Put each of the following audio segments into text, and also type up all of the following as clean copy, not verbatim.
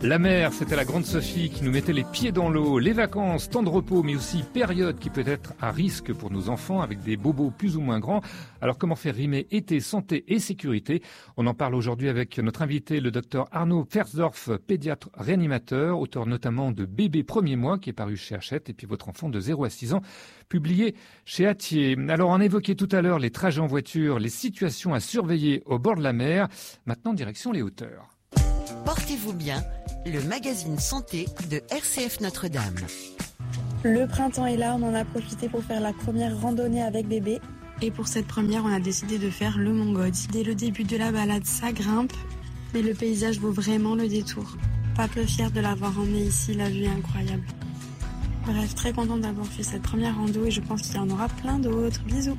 La mer, c'était la grande Sophie qui nous mettait les pieds dans l'eau. Les vacances, temps de repos, mais aussi période qui peut être à risque pour nos enfants avec des bobos plus ou moins grands. Alors comment faire rimer été, santé et sécurité? On en parle aujourd'hui avec notre invité, le docteur Arnaud Fersdorf, pédiatre réanimateur, auteur notamment de Bébé premier mois qui est paru chez Hachette, et puis Votre enfant de 0 à 6 ans, publié chez Hatier. Alors on évoquait tout à l'heure les trajets en voiture, les situations à surveiller au bord de la mer. Maintenant, direction les hauteurs. Portez-vous bien, le magazine santé de RCF Notre-Dame. Le printemps est là, on en a profité pour faire la première randonnée avec bébé. Et pour cette première, on a décidé de faire le Mont God. Dès le début de la balade, ça grimpe, mais le paysage vaut vraiment le détour. Pas peu fière de l'avoir emmené ici, la vue est incroyable. Bref, très contente d'avoir fait cette première rando et je pense qu'il y en aura plein d'autres. Bisous.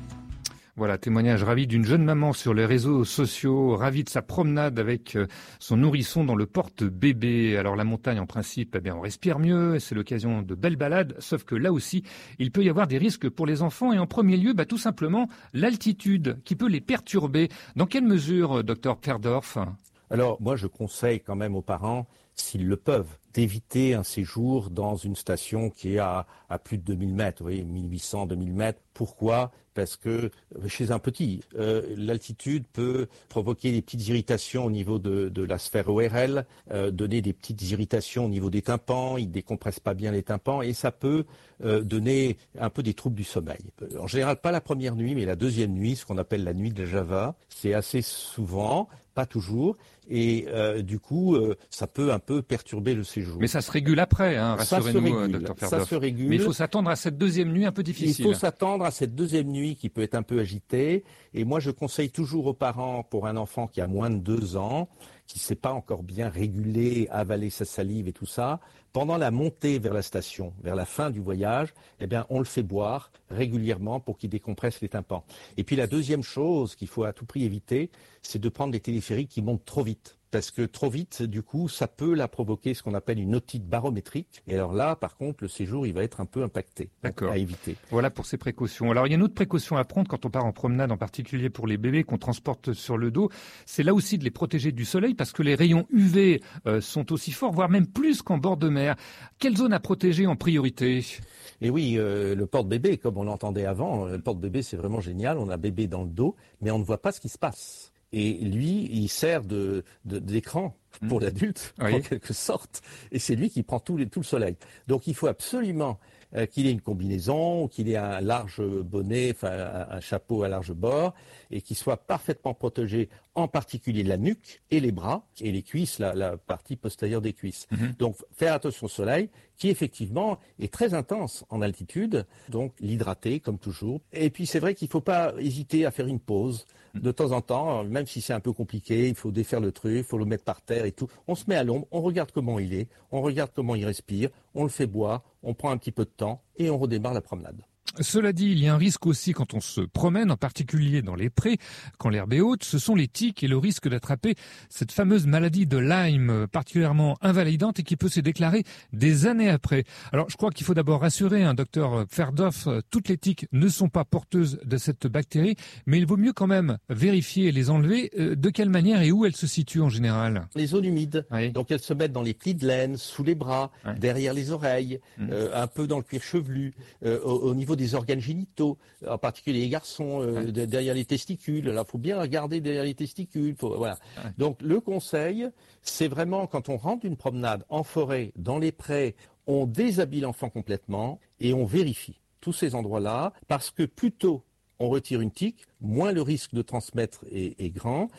Voilà, témoignage ravi d'une jeune maman sur les réseaux sociaux, ravie de sa promenade avec son nourrisson dans le porte-bébé. Alors la montagne, en principe, eh bien, on respire mieux, c'est l'occasion de belles balades, sauf que là aussi, il peut y avoir des risques pour les enfants et en premier lieu, tout simplement, l'altitude qui peut les perturber. Dans quelle mesure, docteur Fersdorf ? Alors, moi, je conseille quand même aux parents, s'ils le peuvent, d'éviter un séjour dans une station qui est à plus de 2000 mètres, vous voyez, 1800, 2000 mètres. Pourquoi ? Parce que chez un petit, l'altitude peut provoquer des petites irritations au niveau de la sphère ORL, donner des petites irritations au niveau des tympans, il ne décompresse pas bien les tympans et ça peut donner un peu des troubles du sommeil. En général, pas la première nuit, mais la deuxième nuit, ce qu'on appelle la nuit de Java, c'est assez souvent, pas toujours, et du coup, ça peut un peu perturber le séjour. Mais ça se régule après, hein, rassurez-nous, docteur Fersdorf. Ça se régule. Mais il faut s'attendre à cette deuxième nuit un peu difficile. Il faut s'attendre à cette deuxième nuit qui peut être un peu agitée. Et moi, je conseille toujours aux parents, pour un enfant qui a moins de 2 ans, qui ne sait pas encore bien réguler, avaler sa salive et tout ça, pendant la montée vers la station, vers la fin du voyage, eh bien, on le fait boire régulièrement pour qu'il décompresse les tympans. Et puis la deuxième chose qu'il faut à tout prix éviter, c'est de prendre les téléphériques qui montent trop vite. Parce que trop vite, du coup, ça peut la provoquer ce qu'on appelle une otite barométrique. Et alors là, par contre, le séjour, il va être un peu impacté. D'accord. À éviter. Voilà pour ces précautions. Alors, il y a une autre précaution à prendre quand on part en promenade, en particulier pour les bébés qu'on transporte sur le dos. C'est là aussi de les protéger du soleil parce que les rayons UV sont aussi forts, voire même plus qu'en bord de mer. Quelle zone à protéger en priorité ? Et oui, le porte-bébé, comme on l'entendait avant, le porte-bébé, c'est vraiment génial. On a bébé dans le dos, mais on ne voit pas ce qui se passe. Et lui, il sert d'écran pour l'adulte, en quelque sorte. Et c'est lui qui prend tout le soleil. Donc, il faut absolument qu'il ait une combinaison, qu'il ait un large bonnet, enfin un chapeau à large bord, et qu'il soit parfaitement protégé, en particulier la nuque et les bras et les cuisses, la partie postérieure des cuisses. Donc, faire attention au soleil, qui effectivement est très intense en altitude, donc l'hydrater comme toujours. Et puis, c'est vrai qu'il ne faut pas hésiter à faire une pause. De temps en temps, même si c'est un peu compliqué, il faut défaire le truc, il faut le mettre par terre et tout. On se met à l'ombre, on regarde comment il est, on regarde comment il respire, on le fait boire, on prend un petit peu de temps et on redémarre la promenade. Cela dit, il y a un risque aussi quand on se promène, en particulier dans les prés, quand l'herbe est haute, ce sont les tiques et le risque d'attraper cette fameuse maladie de Lyme, particulièrement invalidante et qui peut se déclarer des années après. Alors, je crois qu'il faut d'abord rassurer, docteur Fersdorf, toutes les tiques ne sont pas porteuses de cette bactérie, mais il vaut mieux quand même vérifier et les enlever. De quelle manière et où elles se situent en général ? Les zones humides. Oui. Donc, elles se mettent dans les plis de laine, sous les bras, derrière les oreilles, un peu dans le cuir chevelu, au niveau des organes génitaux, en particulier les garçons, derrière les testicules. Alors, faut bien regarder derrière les testicules. Voilà. Donc, le conseil, c'est vraiment quand on rentre d'une promenade en forêt, dans les prés, on déshabille l'enfant complètement et on vérifie tous ces endroits-là, parce que plus tôt on retire une tique, moins le risque de transmettre est grand.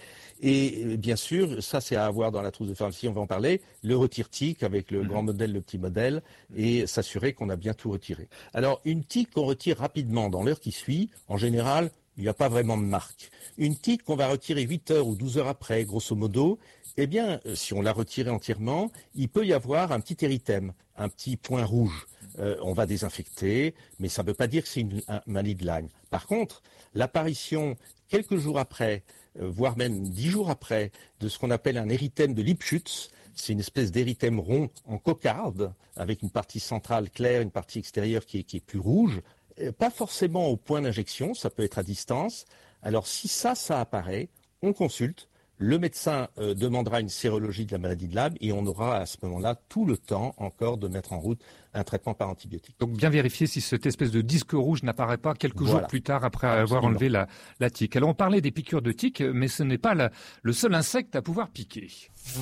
Et bien sûr, ça c'est à avoir dans la trousse de pharmacie, on va en parler, le retire-tique avec le grand modèle, le petit modèle, et s'assurer qu'on a bien tout retiré. Alors, une tique qu'on retire rapidement dans l'heure qui suit, en général, il n'y a pas vraiment de marque. Une tique qu'on va retirer 8 heures ou 12 heures après, grosso modo, eh bien, si on l'a retirée entièrement, il peut y avoir un petit érythème, un petit point rouge. On va désinfecter, mais ça ne veut pas dire que c'est une maladie de Lyme. Par contre, l'apparition, quelques jours après, voire même 10 jours après, de ce qu'on appelle un érythème de Lipschutz, c'est une espèce d'érythème rond en cocarde, avec une partie centrale claire, une partie extérieure qui est plus rouge, pas forcément au point d'injection, ça peut être à distance. Alors si ça apparaît, on consulte. Le médecin demandera une sérologie de la maladie de Lyme et on aura à ce moment-là tout le temps encore de mettre en route un traitement par antibiotique. Donc bien vérifier si cette espèce de disque rouge n'apparaît pas quelques jours plus tard après avoir enlevé la tique. Alors on parlait des piqûres de tiques, mais ce n'est pas le seul insecte à pouvoir piquer.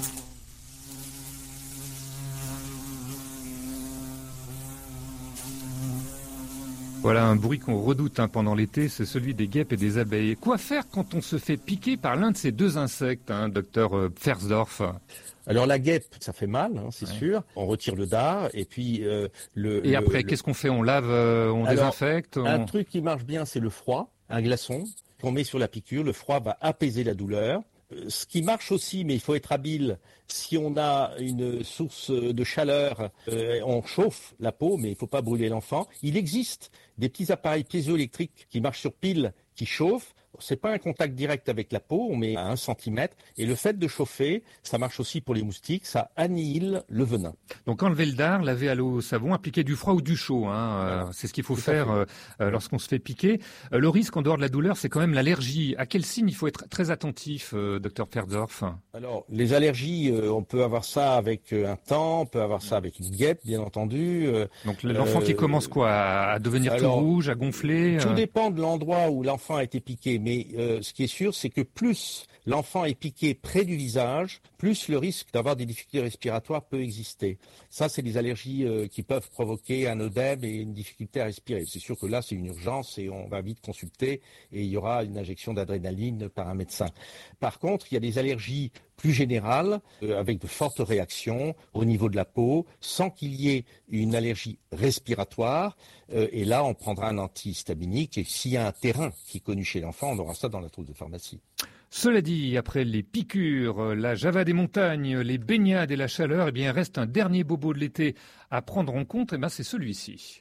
Voilà un bruit qu'on redoute pendant l'été, c'est celui des guêpes et des abeilles. Quoi faire quand on se fait piquer par l'un de ces deux insectes, docteur Pfersdorf? Alors la guêpe, ça fait mal, c'est sûr. On retire le dard et puis Et après, qu'est-ce qu'on fait? On lave, on désinfecte Un truc qui marche bien, c'est le froid, un glaçon qu'on met sur la piqûre. Le froid va apaiser la douleur. Ce qui marche aussi, mais il faut être habile, si on a une source de chaleur, on chauffe la peau, mais il ne faut pas brûler l'enfant. Il existe des petits appareils piézoélectriques qui marchent sur pile, qui chauffent. C'est pas un contact direct avec la peau, on met à 1 cm. Et le fait de chauffer, ça marche aussi pour les moustiques, ça annihile le venin. Donc enlever le dard, laver à l'eau au savon, appliquer du froid ou du chaud. C'est ce qu'il faut faire lorsqu'on se fait piquer. Le risque, en dehors de la douleur, c'est quand même l'allergie. À quel signe il faut être très attentif, docteur Pfersdorf? Alors, les allergies, on peut avoir ça avec un temps, on peut avoir ça avec une guêpe, bien entendu. Donc l'enfant qui commence à devenir tout rouge, à gonfler Tout dépend de l'endroit où l'enfant a été piqué. Mais ce qui est sûr, c'est que plus l'enfant est piqué près du visage, plus le risque d'avoir des difficultés respiratoires peut exister. Ça, c'est des allergies qui peuvent provoquer un œdème et une difficulté à respirer. C'est sûr que là, c'est une urgence et on va vite consulter et il y aura une injection d'adrénaline par un médecin. Par contre, il y a des allergies plus générales, avec de fortes réactions au niveau de la peau, sans qu'il y ait une allergie respiratoire. Et là, on prendra un antihistaminique. Et s'il y a un terrain qui est connu chez l'enfant, on aura ça dans la trousse de pharmacie. Cela dit, après les piqûres, la Java des montagnes, les baignades et la chaleur, il reste un dernier bobo de l'été à prendre en compte, c'est celui-ci.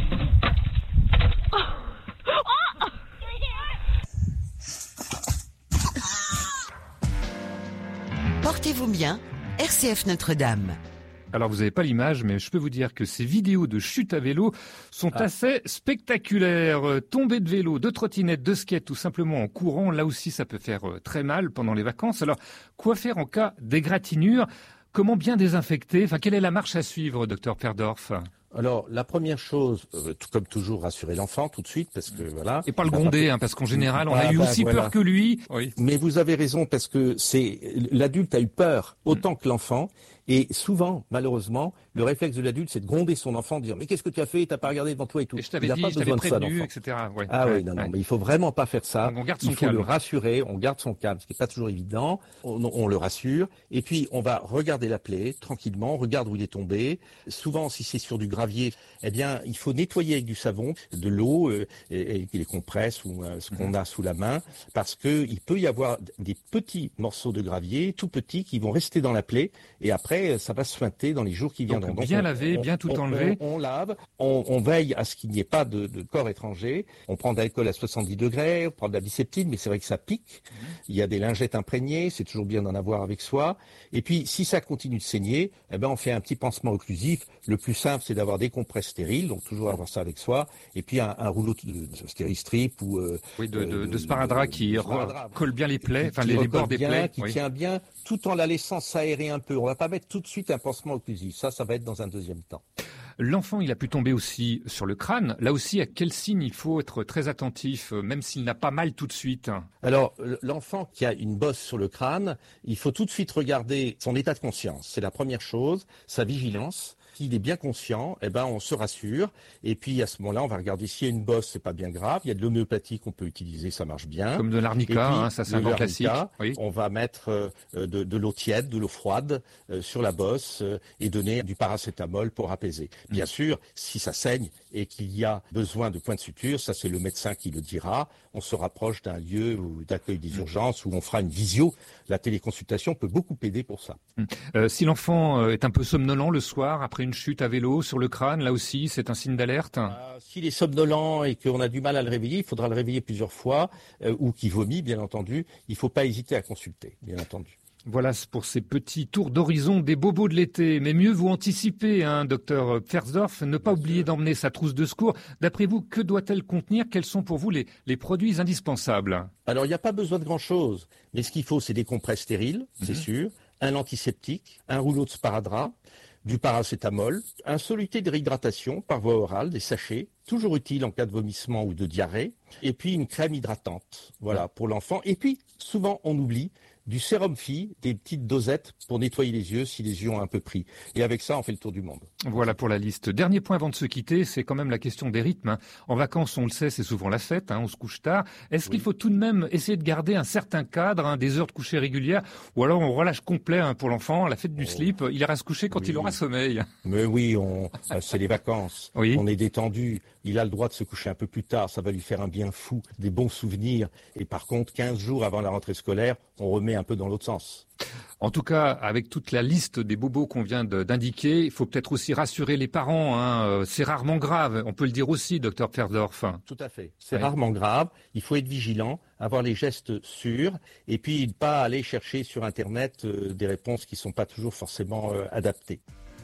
Portez-vous bien, RCF Notre-Dame. Alors vous n'avez pas l'image, mais je peux vous dire que ces vidéos de chute à vélo sont assez spectaculaires. Tomber de vélo, de trottinette, de skate, tout simplement en courant, là aussi ça peut faire très mal pendant les vacances. Alors quoi faire en cas d'égratignure? Comment bien désinfecter? Quelle est la marche à suivre, docteur Pfersdorf? Alors, la première chose, comme toujours, rassurer l'enfant tout de suite, parce que voilà. Et pas le gronder, parce qu'en général, on a eu aussi peur que lui. Oui. Mais vous avez raison, parce que l'adulte a eu peur autant que l'enfant. Et souvent, malheureusement, le réflexe de l'adulte, c'est de gronder son enfant, de dire « Mais qu'est-ce que tu as fait? T'as pas regardé devant toi et tout. » Et je t'avais dit, je t'avais prévenu, etc. Ouais. Oui, non, mais il faut vraiment pas faire ça. Donc on garde son calme. Il faut calme. le rassurer, on garde son calme, ce qui n'est pas toujours évident. On le rassure. Et puis, on va regarder la plaie tranquillement, on regarde où il est tombé. Souvent, si c'est sur du gravier, il faut nettoyer avec du savon, de l'eau, et les compresses ou ce qu'on a sous la main, parce que il peut y avoir des petits morceaux de gravier, tout petits, qui vont rester dans la plaie. Et après, ça va se sointer dans les jours qui viendront. Donc bien laver, bien tout enlever. On lave, on veille à ce qu'il n'y ait pas de corps étranger. On prend de l'alcool à 70 degrés, on prend de la biseptine, mais c'est vrai que ça pique. Il y a des lingettes imprégnées, c'est toujours bien d'en avoir avec soi. Et puis, si ça continue de saigner, on fait un petit pansement occlusif. Le plus simple, c'est d'avoir des compresses stériles, donc toujours avoir ça avec soi. Et puis, un rouleau de stéristrip ou... de sparadrap qui colle bien les plaies, les bords des plaies. Qui tient bien, tout en la laissant s'aérer un peu. On va pas mettre tout de suite un pansement occlusif. Ça va être dans un deuxième temps. L'enfant, il a pu tomber aussi sur le crâne. Là aussi, à quel signe il faut être très attentif, même s'il n'a pas mal tout de suite? Alors, l'enfant qui a une bosse sur le crâne, il faut tout de suite regarder son état de conscience. C'est la première chose, sa vigilance. S'il est bien conscient, on se rassure. Et puis, à ce moment-là, on va regarder s'il y a une bosse, c'est pas bien grave. Il y a de l'homéopathie qu'on peut utiliser, ça marche bien. Comme de l'arnica, ça c'est un grand classique. Oui. On va mettre de l'eau tiède, de l'eau froide sur la bosse et donner du paracétamol pour apaiser. Bien sûr, si ça saigne et qu'il y a besoin de points de suture, ça c'est le médecin qui le dira. On se rapproche d'un lieu d'accueil des urgences où on fera une visio. La téléconsultation peut beaucoup aider pour ça. Si l'enfant est un peu somnolent le soir, après une chute à vélo sur le crâne, là aussi, c'est un signe d'alerte? S'il est somnolent et qu'on a du mal à le réveiller, il faudra le réveiller plusieurs fois, ou qu'il vomit, bien entendu. Il ne faut pas hésiter à consulter, bien entendu. Voilà pour ces petits tours d'horizon des bobos de l'été. Mais mieux vous anticiper, docteur Pfersdorf, ne pas oublier d'emmener sa trousse de secours. D'après vous, que doit-elle contenir? Quels sont pour vous les produits indispensables? Alors, il n'y a pas besoin de grand-chose. Mais ce qu'il faut, c'est des compresses stériles, c'est sûr, un antiseptique, un rouleau de sparadrap, du paracétamol, un soluté de réhydratation par voie orale, des sachets, toujours utile en cas de vomissement ou de diarrhée, et puis une crème hydratante, voilà, pour l'enfant. Et puis, souvent, on oublie du sérum fille, des petites dosettes pour nettoyer les yeux si les yeux ont un peu pris. Et avec ça, on fait le tour du monde. Voilà pour la liste. Dernier point avant de se quitter, c'est quand même la question des rythmes. En vacances, on le sait, c'est souvent la fête, on se couche tard. Est-ce qu'il faut tout de même essayer de garder un certain cadre, des heures de coucher régulières, ou alors on relâche complet pour l'enfant, la fête du slip, il ira se coucher quand il aura sommeil? Mais oui, c'est les vacances, on est détendu, il a le droit de se coucher un peu plus tard, ça va lui faire un bien fou, des bons souvenirs. Et par contre, 15 jours avant la rentrée scolaire, on remet un peu dans l'autre sens. En tout cas, avec toute la liste des bobos qu'on vient d'indiquer, il faut peut-être aussi rassurer les parents. C'est rarement grave, on peut le dire aussi, docteur Pfersdorf. Tout à fait, c'est rarement grave. Il faut être vigilant, avoir les gestes sûrs, et puis ne pas aller chercher sur Internet des réponses qui ne sont pas toujours forcément adaptées.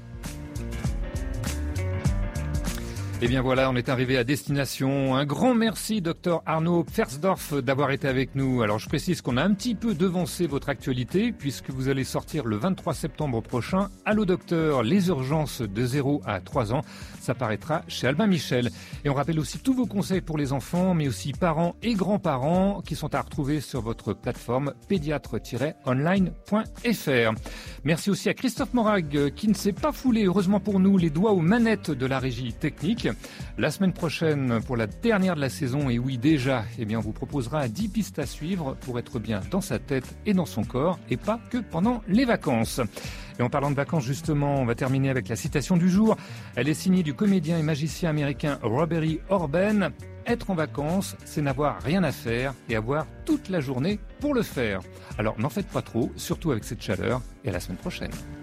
Et bien voilà, on est arrivé à destination. Un grand merci, docteur Arnaud Pfersdorf, d'avoir été avec nous. Alors je précise qu'on a un petit peu devancé votre actualité, puisque vous allez sortir le 23 septembre prochain, Allô Docteur, les urgences de 0 à 3 ans. Ça paraîtra chez Albin Michel. Et on rappelle aussi tous vos conseils pour les enfants, mais aussi parents et grands-parents, qui sont à retrouver sur votre plateforme pédiatre-online.fr. Merci aussi à Christophe Morag, qui ne s'est pas foulé, heureusement pour nous, les doigts aux manettes de la régie technique. La semaine prochaine, pour la dernière de la saison, et oui déjà, on vous proposera 10 pistes à suivre pour être bien dans sa tête et dans son corps, et pas que pendant les vacances. Et en parlant de vacances, justement, on va terminer avec la citation du jour. Elle est signée du comédien et magicien américain Robert Orben. Être en vacances, c'est n'avoir rien à faire et avoir toute la journée pour le faire. Alors n'en faites pas trop, surtout avec cette chaleur, et à la semaine prochaine.